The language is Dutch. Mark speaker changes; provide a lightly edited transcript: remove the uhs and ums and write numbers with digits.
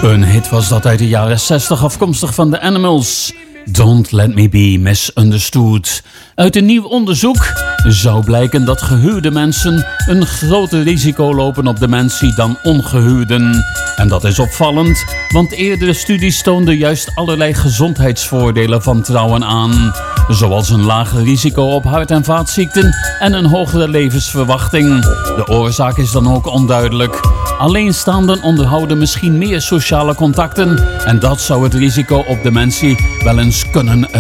Speaker 1: Een hit was dat uit de jaren 60, afkomstig van de Animals. Don't Let Me Be Misunderstood. Uit een nieuw onderzoek zou blijken dat gehuwde mensen een groter risico lopen op dementie dan ongehuwden. En dat is opvallend, want eerdere studies toonden juist allerlei gezondheidsvoordelen van trouwen aan. Zoals een lager risico op hart- en vaatziekten en een hogere levensverwachting. De oorzaak is dan ook onduidelijk. Alleenstaanden onderhouden misschien meer sociale contacten en dat zou het risico op dementie wel eens kunnen